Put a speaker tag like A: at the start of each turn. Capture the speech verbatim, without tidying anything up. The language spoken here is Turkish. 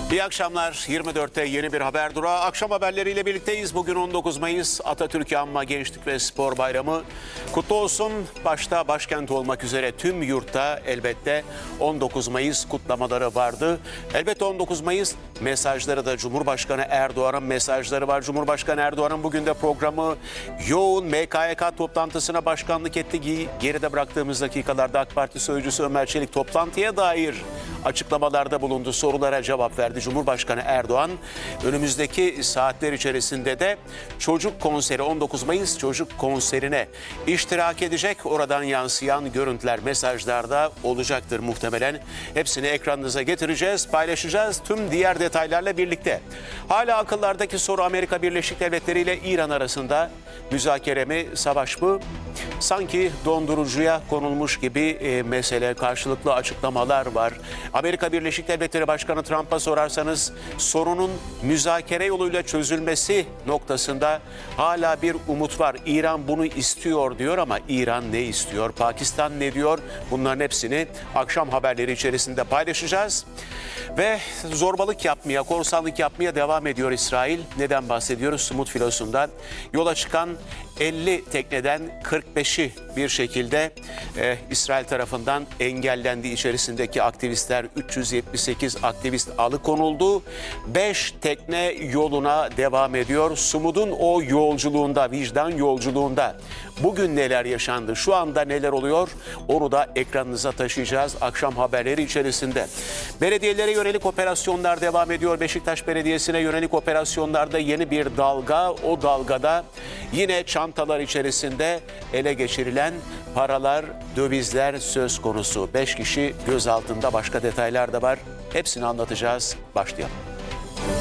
A: İyi akşamlar. yirmi dörtte yeni bir haber durağı. Akşam haberleriyle birlikteyiz. Bugün on dokuz Mayıs Atatürk Anma Gençlik ve Spor Bayramı kutlu olsun. Başta başkent olmak üzere tüm yurtta elbette on dokuz Mayıs kutlamaları vardı. Elbette on dokuz Mayıs mesajları da Cumhurbaşkanı Erdoğan'ın mesajları var. Cumhurbaşkanı Erdoğan'ın bugün de programı yoğun. M K Y K toplantısına başkanlık etti. Geride bıraktığımız dakikalarda AK Parti Sözcüsü Ömer Çelik toplantıya dair açıklamalarda bulundu, sorulara cevap verdi. Cumhurbaşkanı Erdoğan önümüzdeki saatler içerisinde de çocuk konseri on dokuz Mayıs çocuk konserine iştirak edecek. Oradan yansıyan görüntüler, mesajlar da olacaktır muhtemelen. Hepsini ekranınıza getireceğiz, paylaşacağız tüm diğer detaylarla birlikte. Hala akıllardaki soru Amerika Birleşik Devletleri ile İran arasında müzakere mi, savaş mı? Sanki dondurucuya konulmuş gibi e, mesele, karşılıklı açıklamalar var. Amerika Birleşik Devletleri Başkanı Trump'a sorarsanız sorunun müzakere yoluyla çözülmesi noktasında hala bir umut var. İran bunu istiyor diyor ama İran ne istiyor? Pakistan ne diyor? Bunların hepsini akşam haberleri içerisinde paylaşacağız. Ve zorbalık yapmaya, korsanlık yapmaya devam ediyor İsrail. Neden bahsediyoruz? Sumut filosundan yola çıkan elli tekneden kırk beşi bir şekilde e, İsrail tarafından engellendiği içerisindeki aktivistler, üç yüz yetmiş sekiz aktivist alıkonuldu. beş tekne yoluna devam ediyor. Sumut'un o yolculuğunda, vicdan yolculuğunda bugün neler yaşandı, şu anda neler oluyor onu da ekranınıza taşıyacağız akşam haberleri içerisinde. Belediyelere yönelik operasyonlar devam ediyor. Beşiktaş Belediyesi'ne yönelik operasyonlarda yeni bir dalga, o dalgada yine çantalar içerisinde ele geçirilen paralar, dövizler söz konusu. Beş kişi gözaltında, başka detaylar da var. Hepsini anlatacağız. Başlayalım.